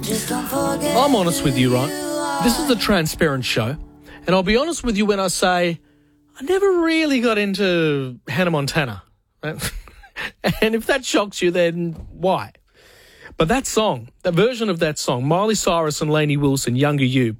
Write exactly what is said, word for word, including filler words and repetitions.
I'm honest with you, right? This is a transparent show. And I'll be honest with you when I say I never really got into Hannah Montana. And if that shocks you, then why? But that song, that version of that song, Miley Cyrus and Lainey Wilson, Younger You,